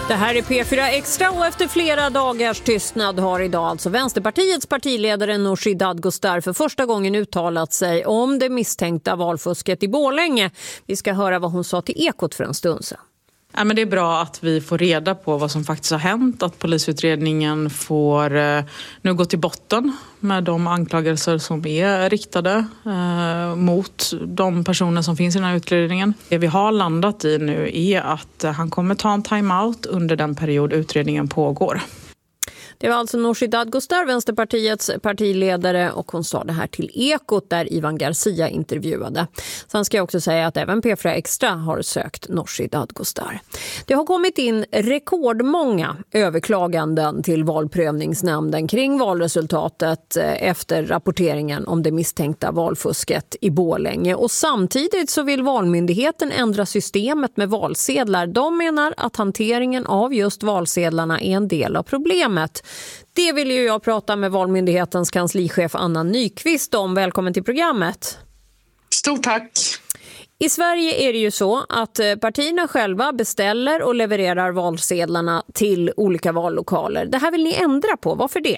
Det här är P4 Extra och efter flera dagars tystnad har idag alltså Vänsterpartiets partiledare Nooshi Dadgostar för första gången uttalat sig om det misstänkta valfusket i Borlänge. Vi ska höra vad hon sa till Ekot för en stund sedan. Ja, men det är bra att vi får reda på vad som faktiskt har hänt, att polisutredningen får nu gå till botten med de anklagelser som är riktade mot de personer som finns i den här utredningen. Det vi har landat i nu är att han kommer ta en timeout under den period utredningen pågår. Det var alltså Nooshi Dadgostar, Vänsterpartiets partiledare, och hon sa det här till Ekot där Ivan Garcia intervjuade. Sen ska jag också säga att även P4 Extra har sökt Nooshi Dadgostar. Det har kommit in rekordmånga överklaganden till valprövningsnämnden kring valresultatet efter rapporteringen om det misstänkta valfusket i Borlänge. Och samtidigt så vill Valmyndigheten ändra systemet med valsedlar. De menar att hanteringen av just valsedlarna är en del av problemet. Det vill ju jag prata med Valmyndighetens kanslichef Anna Nyqvist om. Välkommen till programmet. Stort tack. I Sverige är det ju så att partierna själva beställer och levererar valsedlarna till olika vallokaler. Det här vill ni ändra på. Varför det?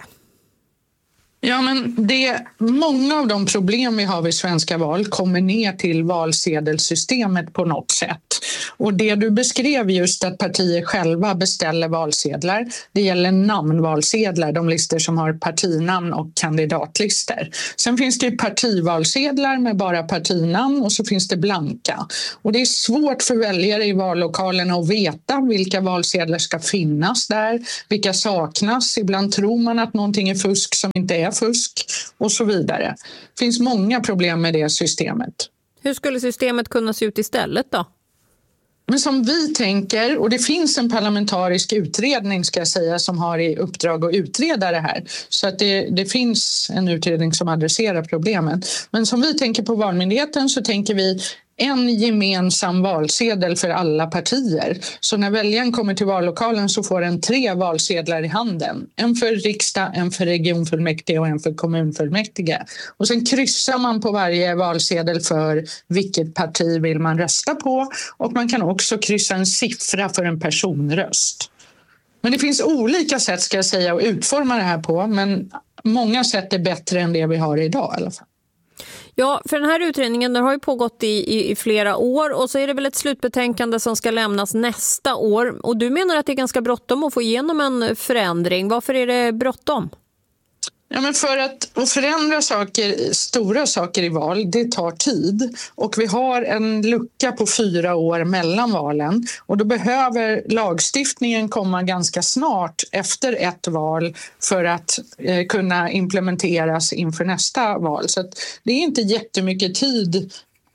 Ja, men många av de problem vi har vid svenska val kommer ner till valsedelsystemet på något sätt. Och det du beskrev just att partier själva beställer valsedlar, det gäller namnvalsedlar, de listor som har partinamn och kandidatlister. Sen finns det ju partivalsedlar med bara partinamn och så finns det blanka. Och det är svårt för väljare i vallokalerna att veta vilka valsedlar ska finnas där, vilka saknas. Ibland tror man att någonting är fusk som inte är fusk och så vidare. Det finns många problem med det systemet. Hur skulle systemet kunna se ut istället då? Men som vi tänker, och det finns en parlamentarisk utredning ska jag säga som har i uppdrag att utreda det här. Så att det finns en utredning som adresserar problemet. Men som vi tänker på Valmyndigheten så tänker vi en gemensam valsedel för alla partier. Så när väljaren kommer till vallokalen så får den 3 valsedlar i handen. En för riksdag, en för regionfullmäktige och en för kommunfullmäktige. Och sen kryssar man på varje valsedel för vilket parti vill man rösta på. Och man kan också kryssa en siffra för en personröst. Men det finns olika sätt ska jag säga att utforma det här på. Men många sätt är bättre än det vi har idag i alla fall. Ja, för den här utredningen den har ju pågått i flera år och så är det väl ett slutbetänkande som ska lämnas nästa år. Och du menar att det är ganska bråttom att få igenom en förändring. Varför är det bråttom? Ja, men för att förändra stora saker i val, det tar tid. Och vi har en lucka på 4 år mellan valen. Och då behöver lagstiftningen komma ganska snart efter ett val för att kunna implementeras inför nästa val. Så att det är inte jättemycket tid.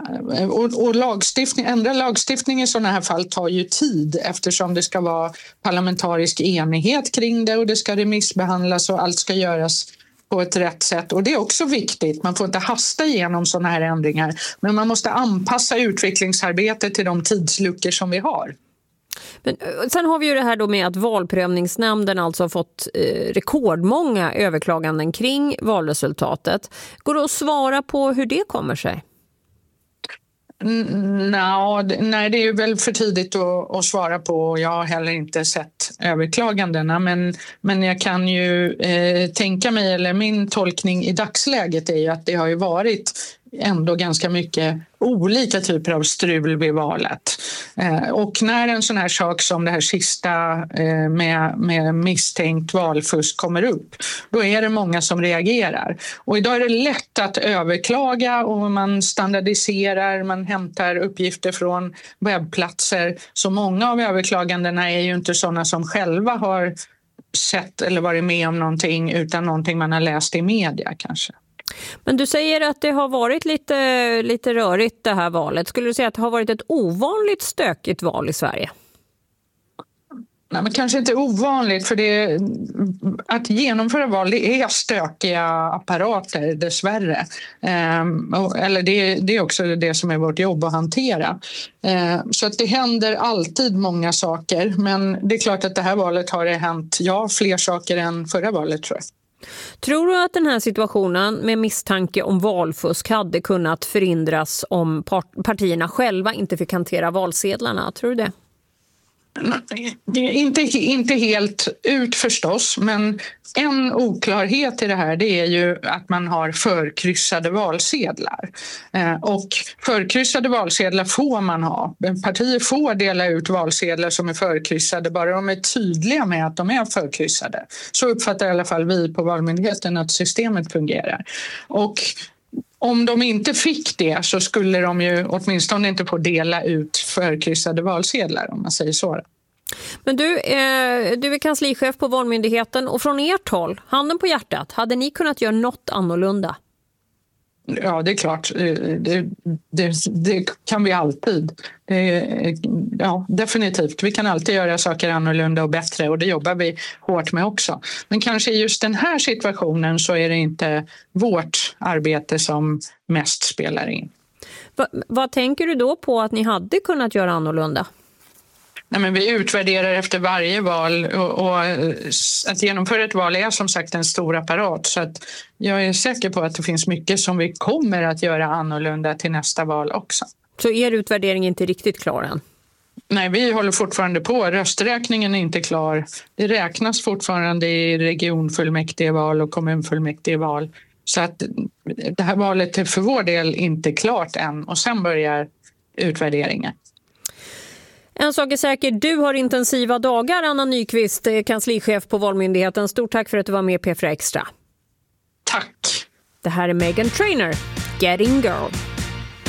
Och ändra lagstiftning i sådana här fall tar ju tid eftersom det ska vara parlamentarisk enighet kring det och det ska remissbehandlas och allt ska göras på ett rätt sätt. Och det är också viktigt. Man får inte hasta igenom sådana här ändringar. Men man måste anpassa utvecklingsarbetet till de tidsluckor som vi har. Men sen har vi ju det här då med att valprövningsnämnden alltså har fått rekordmånga överklaganden kring valresultatet. Går det att svara på hur det kommer sig? Nej, det är väl för tidigt att svara på. Jag har heller inte sett överklagandena. Men jag kan ju tänka mig, eller min tolkning i dagsläget är ju att det har ju varit ändå ganska mycket olika typer av strul vid valet. Och när en sån här sak som det här sista med misstänkt valfusk kommer upp, då är det många som reagerar. Och idag är det lätt att överklaga och man standardiserar, man hämtar uppgifter från webbplatser. Så många av överklagandena är ju inte sådana som själva har sett eller varit med om någonting utan någonting man har läst i media kanske. Men du säger att det har varit lite rörigt det här valet. Skulle du säga att det har varit ett ovanligt stökigt val i Sverige? Nej, men kanske inte ovanligt för att genomföra val det är stökiga apparater dessvärre. Eller det är också det som är vårt jobb att hantera. Så att det händer alltid många saker men det är klart att det här valet har det hänt fler saker än förra valet tror jag. Tror du att den här situationen med misstanke om valfusk hade kunnat förhindras om partierna själva inte fick hantera valsedlarna? Tror du det? Det är inte helt ut förstås, men en oklarhet i det här, det är ju att man har förkryssade valsedlar. Och förkryssade valsedlar får man ha. Partier får dela ut valsedlar som är förkryssade, bara de är tydliga med att de är förkryssade. Så uppfattar i alla fall vi på Valmyndigheten att systemet fungerar. Och om de inte fick det så skulle de ju åtminstone inte få dela ut förkryssade valsedlar, om man säger så. Men du är kanslichef på Valmyndigheten, och från ert håll, handen på hjärtat, hade ni kunnat göra något annorlunda? Ja, det är klart. Det kan vi alltid. Ja, definitivt. Vi kan alltid göra saker annorlunda och bättre, och det jobbar vi hårt med också. Men kanske i just den här situationen så är det inte vårt arbete som mest spelar in. Vad tänker du då på att ni hade kunnat göra annorlunda? Nej, men vi utvärderar efter varje val, och att genomföra ett val är som sagt en stor apparat, så att jag är säker på att det finns mycket som vi kommer att göra annorlunda till nästa val också. Så er utvärdering är inte riktigt klar än? Nej, vi håller fortfarande på. Rösträkningen är inte klar. Det räknas fortfarande i regionfullmäktigeval och kommunfullmäktigeval. Så att det här valet är för vår del inte klart än, och sen börjar utvärderingen. En sak är säker, du har intensiva dagar, Anna Nyqvist, kanslichef på Valmyndigheten. Stort tack för att du var med i P4 Extra. Tack. Det här är Meghan Trainor, Getting Girl.